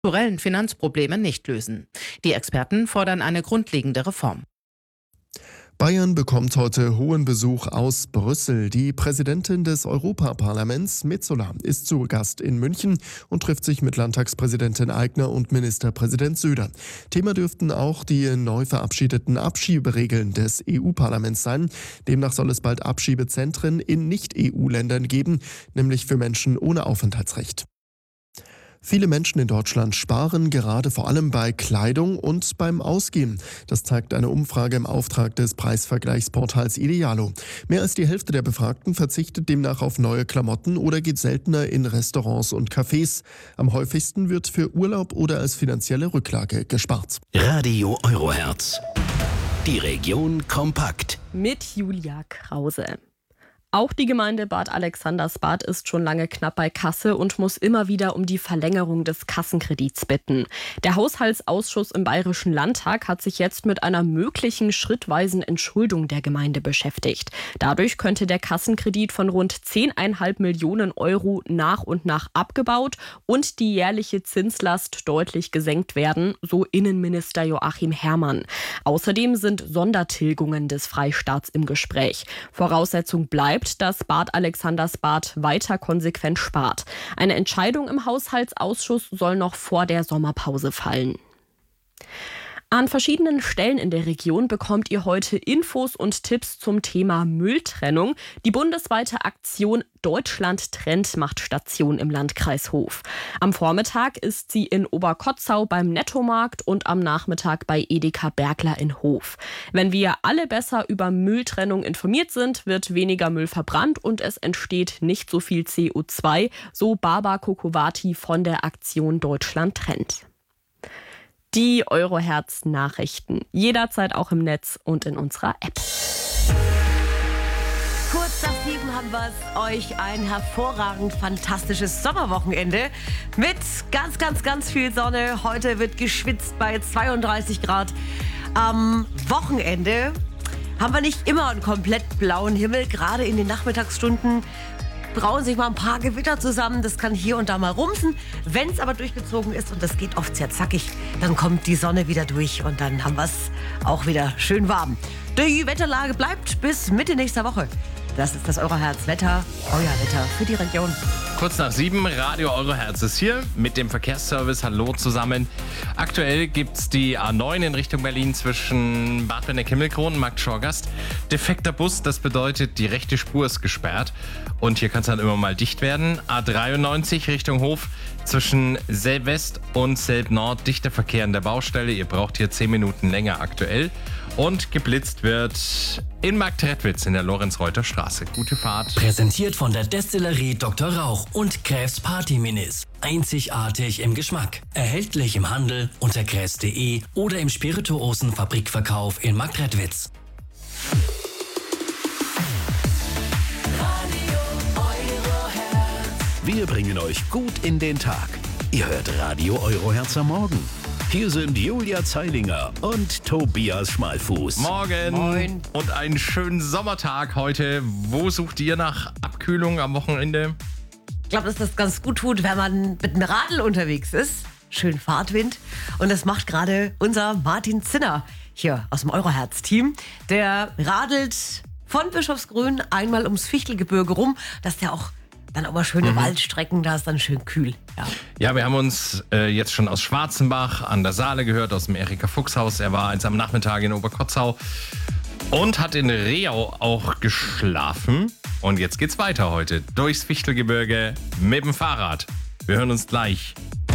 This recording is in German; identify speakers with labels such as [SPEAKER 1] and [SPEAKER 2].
[SPEAKER 1] strukturellen Finanzprobleme nicht lösen. Die Experten fordern eine grundlegende Reform.
[SPEAKER 2] Bayern bekommt heute hohen Besuch aus Brüssel. Die Präsidentin des Europaparlaments, Metsola, ist zu Gast in München und trifft sich mit Landtagspräsidentin Aigner und Ministerpräsident Söder. Thema dürften auch die neu verabschiedeten Abschieberegeln des EU-Parlaments sein. Demnach soll es bald Abschiebezentren in Nicht-EU-Ländern geben, nämlich für Menschen ohne Aufenthaltsrecht. Viele Menschen in Deutschland sparen gerade vor allem bei Kleidung und beim Ausgehen. Das zeigt eine Umfrage im Auftrag des Preisvergleichsportals Idealo. Mehr als die Hälfte der Befragten verzichtet demnach auf neue Klamotten oder geht seltener in Restaurants und Cafés. Am häufigsten wird für Urlaub oder als finanzielle Rücklage gespart.
[SPEAKER 3] Radio Eurohertz. Die Region kompakt.
[SPEAKER 4] Mit Julia Krause. Auch die Gemeinde Bad Alexandersbad ist schon lange knapp bei Kasse und muss immer wieder um die Verlängerung des Kassenkredits bitten. Der Haushaltsausschuss im Bayerischen Landtag hat sich jetzt mit einer möglichen schrittweisen Entschuldung der Gemeinde beschäftigt. Dadurch könnte der Kassenkredit von rund 10,5 Millionen Euro nach und nach abgebaut und die jährliche Zinslast deutlich gesenkt werden, so Innenminister Joachim Herrmann. Außerdem sind Sondertilgungen des Freistaats im Gespräch. Voraussetzung bleibt, dass Bad Alexandersbad weiter konsequent spart. Eine Entscheidung im Haushaltsausschuss soll noch vor der Sommerpause fallen. An verschiedenen Stellen in der Region bekommt ihr heute Infos und Tipps zum Thema Mülltrennung. Die bundesweite Aktion Deutschland trennt macht Station im Landkreis Hof. Am Vormittag ist sie in Oberkotzau beim Nettomarkt und am Nachmittag bei Edeka Bergler in Hof. Wenn wir alle besser über Mülltrennung informiert sind, wird weniger Müll verbrannt und es entsteht nicht so viel CO2, so Baba Kokowati von der Aktion Deutschland trennt. Die Eurohertz-Nachrichten. Jederzeit auch im Netz und in unserer App.
[SPEAKER 5] Kurz nach 7 haben wir es euch ein hervorragend fantastisches Sommerwochenende mit ganz, ganz, ganz viel Sonne. Heute wird geschwitzt bei 32 Grad. Am Wochenende haben wir nicht immer einen komplett blauen Himmel. Gerade in den Nachmittagsstunden brauen sich mal ein paar Gewitter zusammen. Das kann hier und da mal rumsen. Wenn es aber durchgezogen ist, und das geht oft sehr zackig, dann kommt die Sonne wieder durch und dann haben wir es auch wieder schön warm. Die Wetterlage bleibt bis Mitte nächster Woche. Das ist das Eurohertz-Wetter, euer Wetter für die Region.
[SPEAKER 6] Kurz nach 7, Radio Eurohertz ist hier mit dem Verkehrsservice. Hallo zusammen. Aktuell gibt es die A9 in Richtung Berlin zwischen Bad Benneck-Himmelkron und Markt Schorgast. Defekter Bus, das bedeutet, die rechte Spur ist gesperrt. Und hier kann es dann immer mal dicht werden. A93 Richtung Hof zwischen Selb-West und Selb-Nord. Dichter Verkehr an der Baustelle. Ihr braucht hier 10 Minuten länger aktuell. Und geblitzt wird in Marktredwitz in der Lorenz-Reuter-Straße. Gute Fahrt.
[SPEAKER 3] Präsentiert von der Destillerie Dr. Rauch und Kräfs Party Minis. Einzigartig im Geschmack. Erhältlich im Handel unter kräfs.de oder im Spirituosenfabrikverkauf in Marktredwitz. Wir bringen euch gut in den Tag. Ihr hört Radio Eurohertz am Morgen. Hier sind Julia Zeilinger und Tobias Schmalfuß.
[SPEAKER 6] Morgen.
[SPEAKER 5] Moin.
[SPEAKER 6] Und einen schönen Sommertag heute. Wo sucht ihr nach Abkühlung am Wochenende?
[SPEAKER 5] Ich glaube, dass das ganz gut tut, wenn man mit dem Radl unterwegs ist. Schön Fahrtwind. Und das macht gerade unser Martin Zinner hier aus dem Eurohertz-Team. Der radelt von Bischofsgrün einmal ums Fichtelgebirge rum, dass der auch dann aber schöne Waldstrecken, da ist dann schön kühl.
[SPEAKER 6] Ja, wir haben uns jetzt schon aus Schwarzenbach an der Saale gehört, aus dem Erika-Fuchs-Haus. Er war jetzt am Nachmittag in Oberkotzau und hat in Reau auch geschlafen. Und jetzt geht's weiter heute durchs Fichtelgebirge mit dem Fahrrad. Wir hören uns gleich.